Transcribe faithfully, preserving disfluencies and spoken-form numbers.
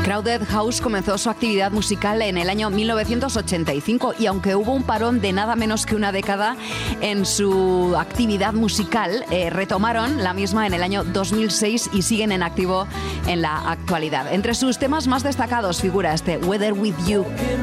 Crowded House comenzó su actividad musical en el año mil novecientos ochenta y cinco y aunque hubo un parón de nada menos que una década en su actividad musical, eh, retomaron la misma en el año dos mil seis y siguen en activo en la actualidad. Entre sus temas más destacados figura este Weather With You.